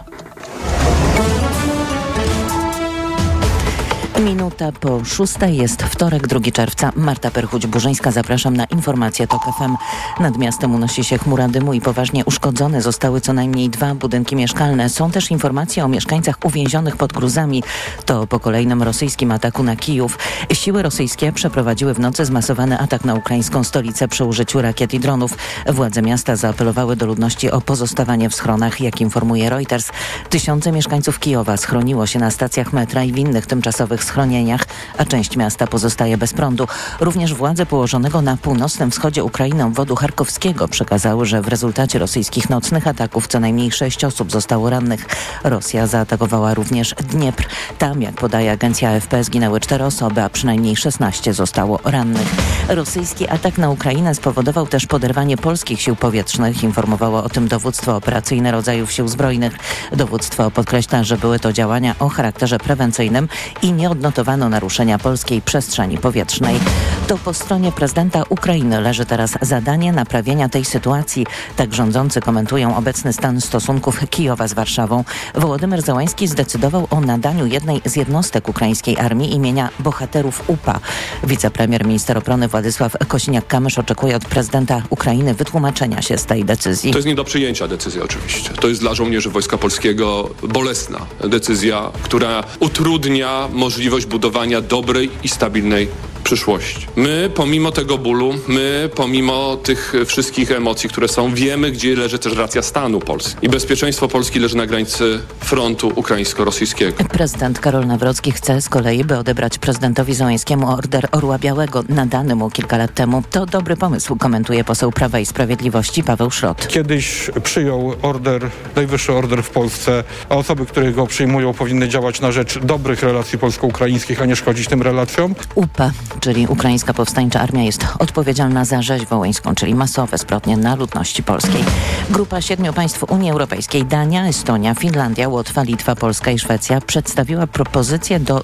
Minuta po 6 jest wtorek, 2 czerwca. Marta Perchuć-Burzyńska, zapraszam na informacje TOK FM. Nad miastem unosi się chmura dymu i poważnie uszkodzone zostały co najmniej 2 budynki mieszkalne. Są też informacje o mieszkańcach uwięzionych pod gruzami. To po kolejnym rosyjskim ataku na Kijów. Siły rosyjskie przeprowadziły w nocy zmasowany atak na ukraińską stolicę przy użyciu rakiet i dronów. Władze miasta zaapelowały do ludności o pozostawanie w schronach. Jak informuje Reuters, tysiące mieszkańców Kijowa schroniło się na stacjach metra i w innych tymczasowych schronieniach, a część miasta pozostaje bez prądu. Również władze położonego na północnym wschodzie Ukrainy obwodu charkowskiego przekazały, że w rezultacie rosyjskich nocnych ataków co najmniej 6 osób zostało rannych. Rosja zaatakowała również Dniepr. Tam, jak podaje agencja AFP, zginęły 4 osoby, a przynajmniej 16 zostało rannych. Rosyjski atak na Ukrainę spowodował też poderwanie polskich sił powietrznych. Informowało o tym dowództwo operacyjne rodzajów sił zbrojnych. Dowództwo podkreśla, że były to działania o charakterze prewencyjnym i nie odnotowano naruszenia polskiej przestrzeni powietrznej. To po stronie prezydenta Ukrainy leży teraz zadanie naprawienia tej sytuacji. Tak rządzący komentują obecny stan stosunków Kijowa z Warszawą. Wołodymyr Zełański zdecydował o nadaniu jednej z jednostek ukraińskiej armii imienia bohaterów UPA. Wicepremier, minister obrony Władysław Kosiniak-Kamysz oczekuje od prezydenta Ukrainy wytłumaczenia się z tej decyzji. To jest nie do przyjęcia decyzja oczywiście. To jest dla żołnierzy Wojska Polskiego bolesna decyzja, która utrudnia możliwość budowania dobrej i stabilnej przyszłości. My pomimo tego bólu, pomimo tych wszystkich emocji, które są, wiemy, gdzie leży też racja stanu Polski. I bezpieczeństwo Polski leży na granicy frontu ukraińsko-rosyjskiego. Prezydent Karol Nawrocki chce z kolei, by odebrać prezydentowi Zełańskiemu order Orła Białego, nadany mu kilka lat temu. To dobry pomysł, komentuje poseł Prawa i Sprawiedliwości Paweł Szrot. Kiedyś przyjął najwyższy order w Polsce, a osoby, które go przyjmują, powinny działać na rzecz dobrych relacji polsko-ukraińskich, a nie szkodzić tym relacjom. UPA, czyli Ukraińska Powstańcza Armia, jest odpowiedzialna za rzeź wołyńską, czyli masowe zbrodnie na ludności polskiej. Grupa 7 państw Unii Europejskiej, Dania, Estonia, Finlandia, Łotwa, Litwa, Polska i Szwecja przedstawiła propozycję do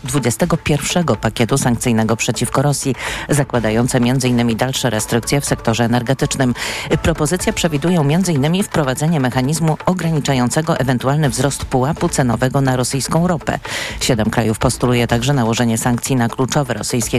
21 pakietu sankcyjnego przeciwko Rosji, zakładające m.in. dalsze restrykcje w sektorze energetycznym. Propozycja przewiduje m.in. wprowadzenie mechanizmu ograniczającego ewentualny wzrost pułapu cenowego na rosyjską ropę. 7 krajów postuluje także nałożenie sankcji na kluczowe rosyjskie koncerny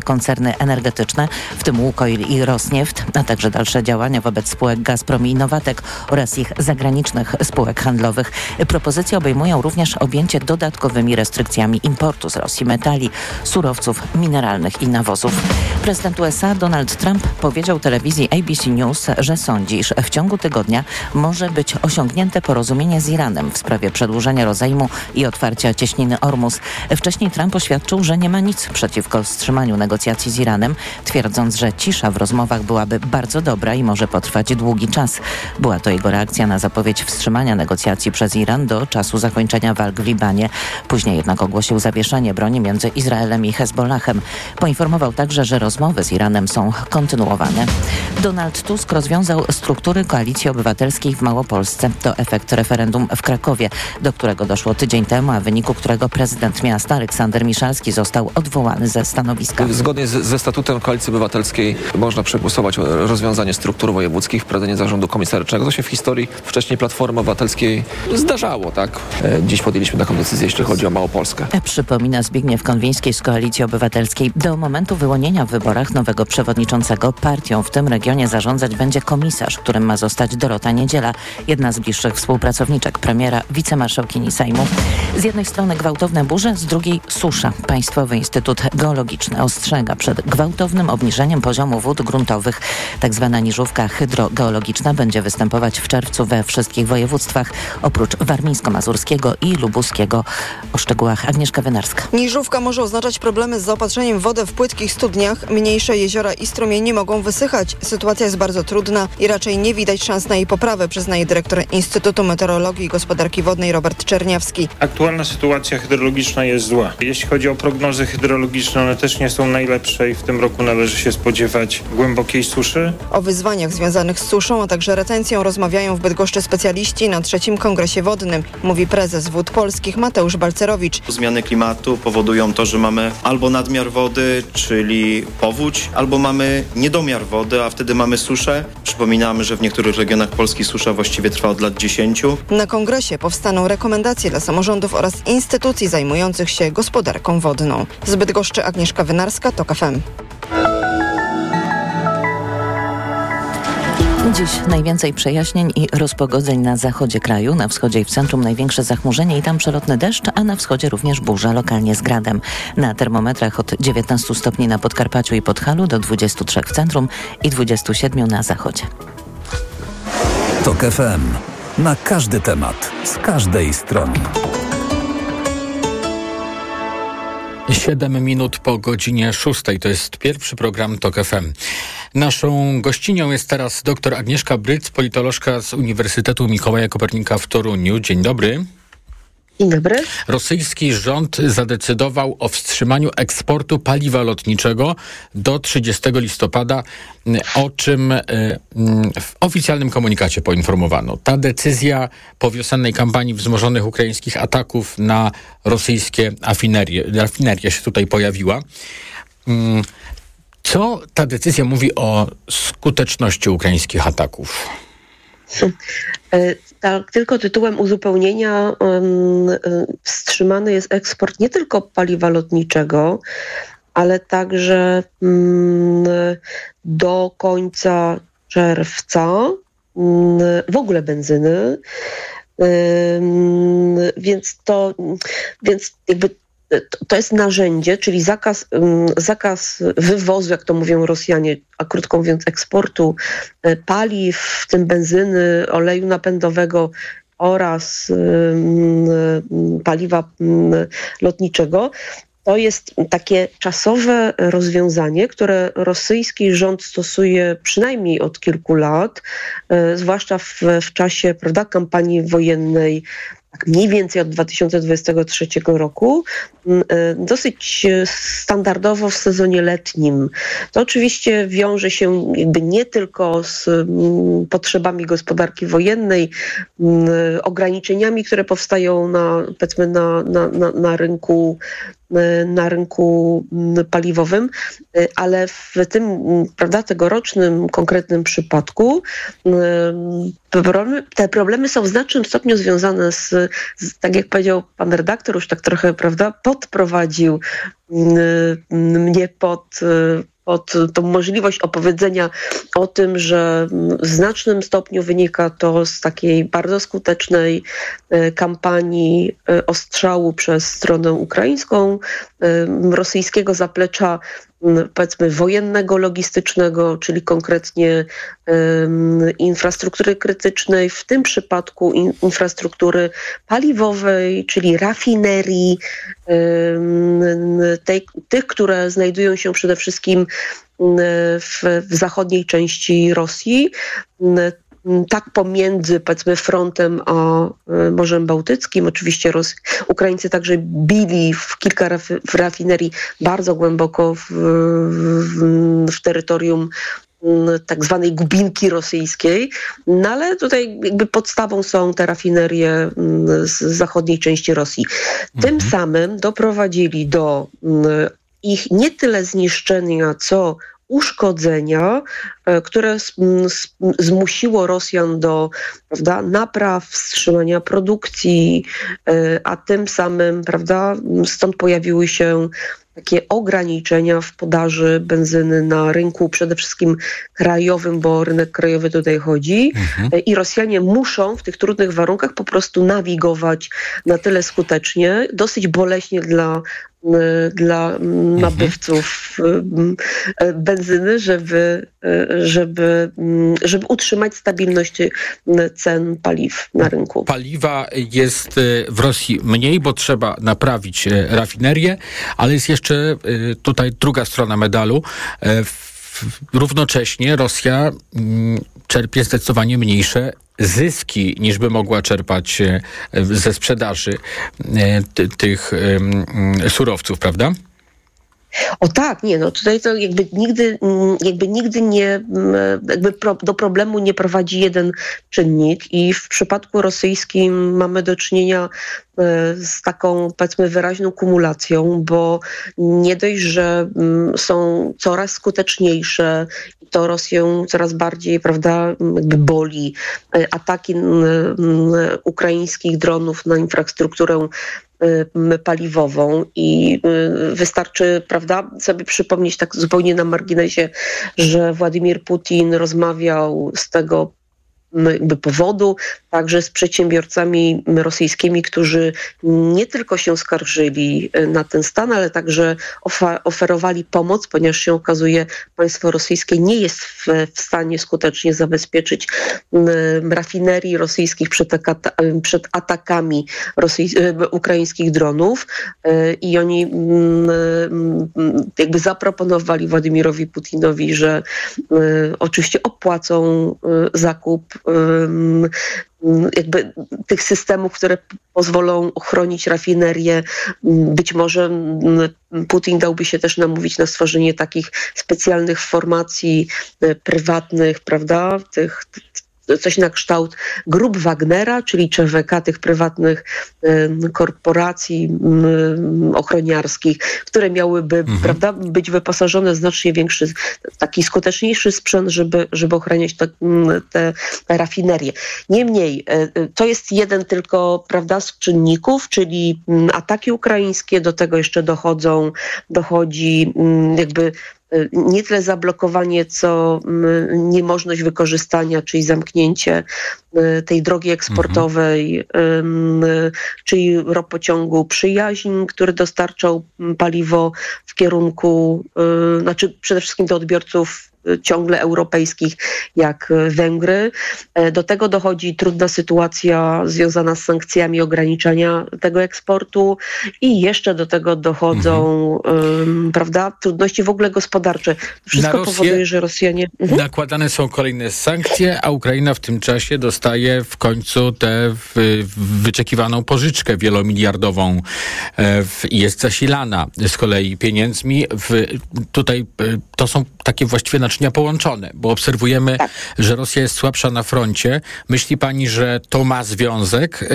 koncerny energetyczne, w tym Łukoil i Rosnieft, a także dalsze działania wobec spółek Gazprom i Nowatek oraz ich zagranicznych spółek handlowych. Propozycje obejmują również objęcie dodatkowymi restrykcjami importu z Rosji metali, surowców mineralnych i nawozów. Prezydent USA Donald Trump powiedział telewizji ABC News, że sądzi, iż w ciągu tygodnia może być osiągnięte porozumienie z Iranem w sprawie przedłużenia rozejmu i otwarcia cieśniny Ormus. Wcześniej Trump oświadczył, że nie ma nic przeciwko wstrzymaniu negocjacji z Iranem, twierdząc, że cisza w rozmowach byłaby bardzo dobra i może potrwać długi czas. Była to jego reakcja na zapowiedź wstrzymania negocjacji przez Iran do czasu zakończenia walk w Libanie. Później jednak ogłosił zawieszenie broni między Izraelem i Hezbollahem. Poinformował także, że rozmowy z Iranem są kontynuowane. Donald Tusk rozwiązał struktury Koalicji Obywatelskiej w Małopolsce. To efekt referendum w Krakowie, do którego doszło tydzień temu, a w wyniku którego prezydent miasta Aleksander Miszalski został odwołany ze stanowiska. Zgodnie ze statutem Koalicji Obywatelskiej można przegłosować rozwiązanie struktur wojewódzkich, wprowadzenie zarządu komisarycznego. To się w historii wcześniej Platformy Obywatelskiej zdarzało, tak? Dziś podjęliśmy taką decyzję, jeśli chodzi o Małopolskę. Przypomina Zbigniew Konwiński z Koalicji Obywatelskiej. Do momentu wyłonienia w wyborach nowego przewodniczącego partią w tym regionie zarządzać będzie komisarz, którym ma zostać Dorota Niedziela, jedna z bliższych współpracowniczek premiera, wicemarszałkini Sejmu. Z jednej strony gwałtowne burze, z drugiej susza. Państwowy Instytut Geologiczny ostrzega przed gwałtownym obniżeniem poziomu wód gruntowych. Tak zwana niżówka hydrogeologiczna będzie występować w czerwcu we wszystkich województwach, oprócz warmińsko-mazurskiego i lubuskiego. O szczegółach Agnieszka Wynarska. Niżówka może oznaczać problemy z zaopatrzeniem w wodę w płytkich studniach. Mniejsze jeziora i strumienie mogą wysychać. Sytuacja jest bardzo trudna i raczej nie widać szans na jej poprawę, przyznaje dyrektor Instytutu Meteorologii i Gospodarki Wodnej Robert Czerniawski. Aktualna sytuacja hydrologiczna jest zła. Jeśli chodzi o prognozy hydrologiczne, one też nie są najlepsze i w tym roku należy się spodziewać głębokiej suszy. O wyzwaniach związanych z suszą, a także retencją rozmawiają w Bydgoszczy specjaliści na 3. Kongresie Wodnym, mówi prezes Wód Polskich Mateusz Balcerowicz. Zmiany klimatu powodują to, że mamy albo nadmiar wody, czyli powódź, albo mamy niedomiar wody, a wtedy mamy suszę. Przypominamy, że w niektórych regionach Polski susza właściwie trwa od lat 10. Na kongresie powstaną rekomendacje dla samorządów oraz instytucji zajmujących się gospodarką wodną. Z Bydgoszczy Agnieszka Wynarska, TOK FM. Dziś najwięcej przejaśnień i rozpogodzeń na zachodzie kraju, na wschodzie i w centrum największe zachmurzenie i tam przelotny deszcz, a na wschodzie również burza, lokalnie z gradem. Na termometrach od 19 stopni na Podkarpaciu i Podhalu do 23 w centrum i 27 na zachodzie. TOK FM. Na każdy temat, z każdej strony. 7 minut po godzinie 6. To jest pierwszy program TOK FM. Naszą gościnią jest teraz dr Agnieszka Bryc, politolożka z Uniwersytetu Mikołaja Kopernika w Toruniu. Dzień dobry. Dzień dobry. Rosyjski rząd zadecydował o wstrzymaniu eksportu paliwa lotniczego do 30 listopada, o czym w oficjalnym komunikacie poinformowano. Ta decyzja po wiosennej kampanii wzmożonych ukraińskich ataków na rosyjskie rafinerie się tutaj pojawiła. Co ta decyzja mówi o skuteczności ukraińskich ataków? Tak, tylko tytułem uzupełnienia wstrzymany jest eksport nie tylko paliwa lotniczego, ale także do końca czerwca w ogóle benzyny. Więc jakby to jest narzędzie, czyli zakaz wywozu, jak to mówią Rosjanie, a krótko mówiąc eksportu paliw, w tym benzyny, oleju napędowego oraz paliwa lotniczego. To jest takie czasowe rozwiązanie, które rosyjski rząd stosuje przynajmniej od kilku lat, zwłaszcza w czasie, prawda, kampanii wojennej, tak mniej więcej od 2023 roku, dosyć standardowo w sezonie letnim. To oczywiście wiąże się jakby nie tylko z potrzebami gospodarki wojennej, ograniczeniami, które powstają na rynku paliwowym, ale w tym, prawda, tegorocznym konkretnym przypadku te problemy są w znacznym stopniu związane z tak jak powiedział pan redaktor, już tak trochę, prawda, podprowadził mnie pod pod tą możliwość opowiedzenia o tym, że w znacznym stopniu wynika to z takiej bardzo skutecznej kampanii ostrzału przez stronę ukraińską, rosyjskiego zaplecza, powiedzmy, wojennego, logistycznego, czyli konkretnie infrastruktury krytycznej, w tym przypadku infrastruktury paliwowej, czyli rafinerii, tych, które znajdują się przede wszystkim w zachodniej części Rosji, tak pomiędzy, powiedzmy, frontem a Morzem Bałtyckim. Oczywiście Ukraińcy także bili w kilka rafinerii bardzo głęboko w terytorium tak zwanej Gubinki rosyjskiej, no ale tutaj jakby podstawą są te rafinerie z zachodniej części Rosji. Tym samym doprowadzili do ich nie tyle zniszczenia, co uszkodzenia, które zmusiło Rosjan do, prawda, napraw, wstrzymania produkcji, a tym samym, prawda, stąd pojawiły się takie ograniczenia w podaży benzyny na rynku przede wszystkim krajowym, bo o rynek krajowy tutaj chodzi. I Rosjanie muszą w tych trudnych warunkach po prostu nawigować na tyle skutecznie, dosyć boleśnie dla nabywców benzyny, żeby utrzymać stabilność cen paliw na rynku. Paliwa jest w Rosji mniej, bo trzeba naprawić rafinerię, ale jest jeszcze tutaj druga strona medalu. Równocześnie Rosja czerpie zdecydowanie mniejsze zyski, niż by mogła czerpać ze sprzedaży tych surowców, prawda? O tak, nie, no tutaj to jakby nigdy nie, do problemu nie prowadzi jeden czynnik i w przypadku rosyjskim mamy do czynienia z taką, powiedzmy, wyraźną kumulacją, bo nie dość, że są coraz skuteczniejsze i to Rosję coraz bardziej, prawda, jakby boli ataki ukraińskich dronów na infrastrukturę paliwową i wystarczy, prawda, sobie przypomnieć tak zupełnie na marginesie, że Władimir Putin rozmawiał z tego jakby powodu, także z przedsiębiorcami rosyjskimi, którzy nie tylko się skarżyli na ten stan, ale także oferowali pomoc, ponieważ się okazuje, państwo rosyjskie nie jest w stanie skutecznie zabezpieczyć rafinerii rosyjskich przed atakami ukraińskich dronów i oni jakby zaproponowali Władimirowi Putinowi, że oczywiście opłacą zakup jakby tych systemów, które pozwolą ochronić rafinerię. Być może Putin dałby się też namówić na stworzenie takich specjalnych formacji prywatnych, prawda, coś na kształt grup Wagnera, czyli ČVK, tych prywatnych korporacji ochroniarskich, które miałyby, prawda, być wyposażone w znacznie większy, taki skuteczniejszy sprzęt, żeby ochraniać te rafinerie. Niemniej, to jest jeden tylko, prawda, z czynników, czyli ataki ukraińskie, do tego jeszcze dochodzi jakby nie tyle zablokowanie, co niemożność wykorzystania, czyli zamknięcie tej drogi eksportowej, czyli ropociągu Przyjaźń, który dostarczał paliwo w kierunku, znaczy przede wszystkim do odbiorców ciągle europejskich, jak Węgry. Do tego dochodzi trudna sytuacja związana z sankcjami ograniczania tego eksportu i jeszcze do tego dochodzą prawda, trudności w ogóle gospodarcze. Wszystko powoduje, że Rosjanie... Nakładane są kolejne sankcje, a Ukraina w tym czasie dostaje w końcu tę wyczekiwaną pożyczkę wielomiliardową i jest zasilana z kolei pieniędzmi. Tutaj to są takie właściwie naczynia połączone, bo obserwujemy, że Rosja jest słabsza na froncie. Myśli pani, że to ma związek,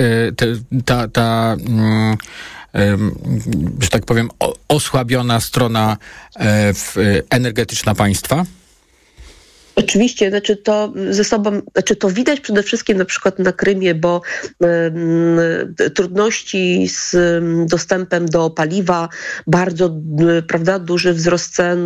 że tak powiem, osłabiona strona energetyczna państwa? Oczywiście, to widać przede wszystkim na przykład na Krymie, bo trudności z dostępem do paliwa, bardzo duży wzrost cen,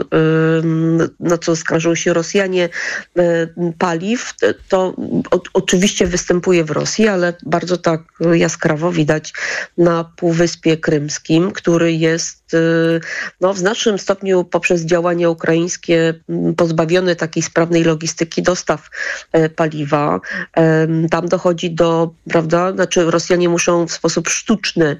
na co skarżą się Rosjanie, paliw, to oczywiście występuje w Rosji, ale bardzo tak jaskrawo widać na Półwyspie Krymskim, który jest w znacznym stopniu poprzez działania ukraińskie pozbawiony takiej sprawnej logistyki dostaw paliwa. Tam dochodzi do, Rosjanie muszą w sposób sztuczny,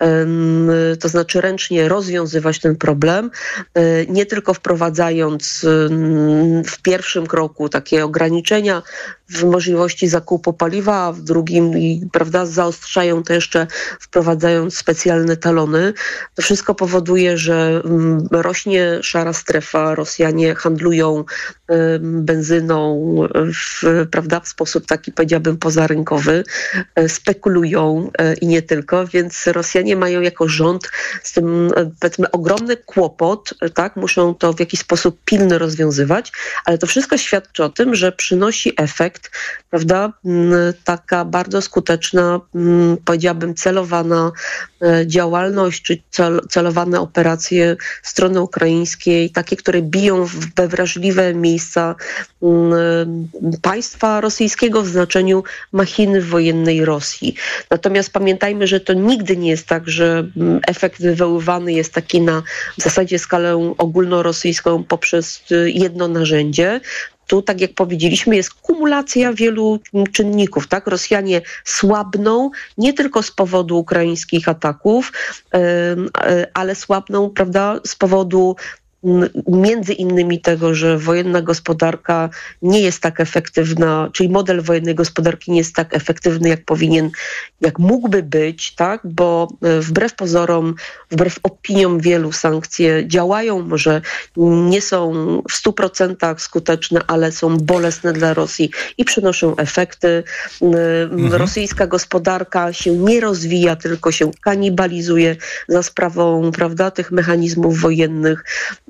to znaczy ręcznie rozwiązywać ten problem, nie tylko wprowadzając w pierwszym kroku takie ograniczenia w możliwości zakupu paliwa, a w drugim, zaostrzają to jeszcze wprowadzając specjalne talony. To wszystko powoduje, że rośnie szara strefa, Rosjanie handlują benzyną w sposób taki, powiedziałabym, pozarynkowy, spekulują i nie tylko, więc Rosjanie mają jako rząd z tym, powiedzmy, ogromny kłopot, tak? Muszą to w jakiś sposób pilny rozwiązywać, ale to wszystko świadczy o tym, że przynosi efekt, taka bardzo skuteczna, powiedziałabym, celowana działalność, czy celowane operacje strony ukraińskiej, takie, które biją we wrażliwe miejsca państwa rosyjskiego w znaczeniu machiny wojennej Rosji. Natomiast pamiętajmy, że to nigdy nie jest tak, że efekt wywoływany jest taki na w zasadzie skalę ogólnorosyjską poprzez jedno narzędzie. Tu, tak jak powiedzieliśmy, jest kumulacja wielu czynników. Tak? Rosjanie słabną nie tylko z powodu ukraińskich ataków, ale słabną, z powodu między innymi tego, że wojenna gospodarka nie jest tak efektywna, czyli model wojennej gospodarki nie jest tak efektywny, jak mógłby być, tak? Bo wbrew pozorom, wbrew opiniom wielu, sankcje działają, może nie są w 100% skuteczne, ale są bolesne dla Rosji i przynoszą efekty. Rosyjska gospodarka się nie rozwija, tylko się kanibalizuje za sprawą, tych mechanizmów wojennych.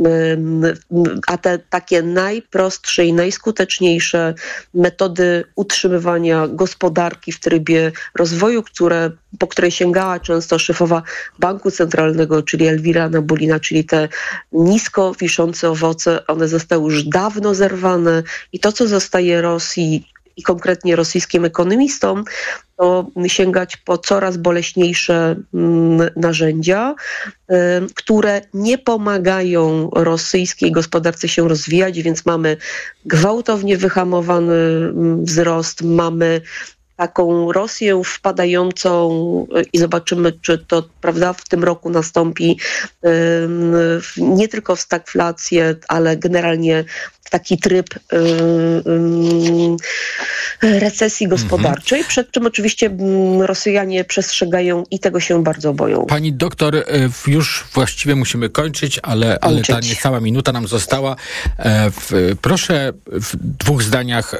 A te takie najprostsze i najskuteczniejsze metody utrzymywania gospodarki w trybie rozwoju, po której sięgała często szefowa Banku Centralnego, czyli Elwira Nabulina, czyli te nisko wiszące owoce, one zostały już dawno zerwane i to, co zostaje Rosji i konkretnie rosyjskim ekonomistom, to sięgać po coraz boleśniejsze narzędzia, które nie pomagają rosyjskiej gospodarce się rozwijać, więc mamy gwałtownie wyhamowany wzrost, mamy taką Rosję wpadającą i zobaczymy, czy to w tym roku nastąpi nie tylko w stagflację, ale generalnie w taki tryb recesji gospodarczej, przed czym oczywiście Rosjanie przestrzegają i tego się bardzo boją. Pani doktor, już właściwie musimy kończyć, ale ta niecała minuta nam została. Proszę w 2 zdaniach